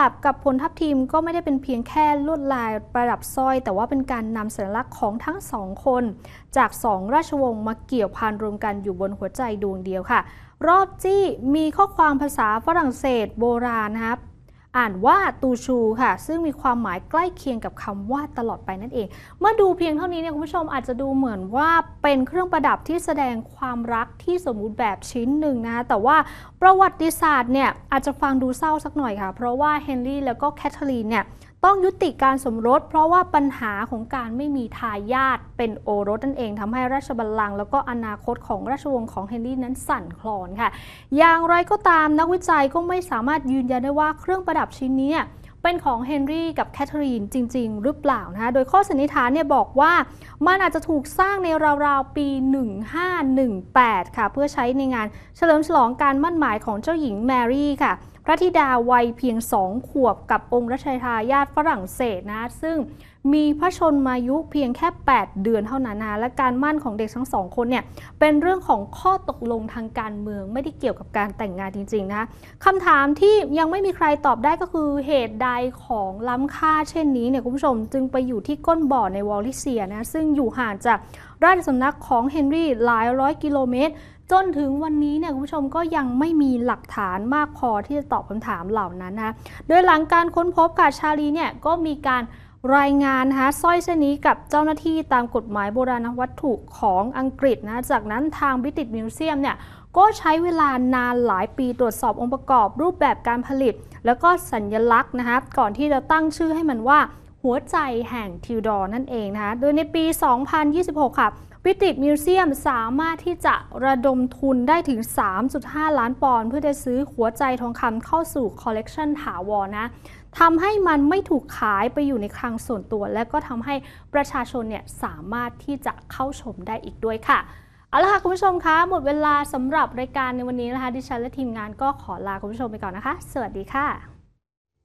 บกับผลทับทิมก็ไม่ได้เป็นเพียงแค่ลวดลายประดับสร้อยแต่ว่าเป็นการนำสัญลักษณ์ของทั้งสองคนจากสองราชวงศ์มาเกี่ยวพันรวมกันอยู่บนหัวใจดวงเดียวค่ะรอบจี้มีข้อความภาษาฝรั่งเศสโบราณนะครับอ่านว่าตูชูค่ะซึ่งมีความหมายใกล้เคียงกับคำว่าตลอดไปนั่นเองเมื่อดูเพียงเท่านี้เนี่ยคุณผู้ชมอาจจะดูเหมือนว่าเป็นเครื่องประดับที่แสดงความรักที่สมบูรณ์แบบชิ้นหนึ่งนะคะแต่ว่าประวัติศาสตร์เนี่ยอาจจะฟังดูเศร้าสักหน่อยค่ะเพราะว่าเฮนรี่แล้วก็แคทเธอรีนเนี่ยต้องยุติการสมรสเพราะว่าปัญหาของการไม่มีทายาทเป็นโอรสนั่นเองทำให้ราชบัลลังก์แล้วก็อนาคตของราชวงศ์ของเฮนรี่นั้นสั่นคลอนค่ะอย่างไรก็ตามนักวิจัยก็ไม่สามารถยืนยันได้ว่าเครื่องประดับชิ้นนี้เป็นของเฮนรี่กับแคทเธอรีนจริงๆหรือเปล่านะคะโดยข้อสันนิษฐานเนี่ยบอกว่ามันอาจจะถูกสร้างในราวๆปี 1518 ค่ะเพื่อใช้ในงานเฉลิมฉลองการมั่นหมายของเจ้าหญิงแมรี่ค่ะพระธิดาวัยเพียง2 ขวบกับองค์รัชทายาทฝรั่งเศสนะซึ่งมีพระชนมายุเพียงแค่ 8 เดือนเท่านั้นนะและการมั่นของเด็กทั้ง2 คนเนี่ยเป็นเรื่องของข้อตกลงทางการเมืองไม่ได้เกี่ยวกับการแต่งงานจริงๆนะคำถามที่ยังไม่มีใครตอบได้ก็คือเหตุใดของล้ำค่าเช่นนี้เนี่ยคุณผู้ชมจึงไปอยู่ที่ก้นบ่อในวอลลิเซียนะซึ่งอยู่ห่างจากราชสำนักของเฮนรี่หลายร้อยกิโลเมตรจนถึงวันนี้เนี่ยคุณผู้ชมก็ยังไม่มีหลักฐานมากพอที่จะตอบคำถามเหล่านั้นนะโดยหลังการค้นพบค่ะชาลีเนี่ยก็มีการรายงานนะคะสร้อยเส้นนี้กับเจ้าหน้าที่ตามกฎหมายโบราณวัตถุของอังกฤษนะจากนั้นทาง British Museum เนี่ยก็ใช้เวลานานหลายปีตรวจสอบองค์ประกอบรูปแบบการผลิตแล้วก็สัญลักษณ์นะคะก่อนที่จะตั้งชื่อให้มันว่าหัวใจแห่งทิวดอร์นั่นเองนะคะโดยในปี 2026 ค่ะBritish Museum สามารถที่จะระดมทุนได้ถึง 3.5 ล้านปอนด์เพื่อจะซื้อหัวใจทองคำเข้าสู่คอลเลกชันถาวรนะทำให้มันไม่ถูกขายไปอยู่ในคลังส่วนตัวและก็ทำให้ประชาชนเนี่ยสามารถที่จะเข้าชมได้อีกด้วยค่ะเอาละค่ะคุณผู้ชมคะหมดเวลาสำหรับรายการในวันนี้นะคะดิฉันและทีมงานก็ขอลาคุณผู้ชมไปก่อนนะคะสวัสดีค่ะ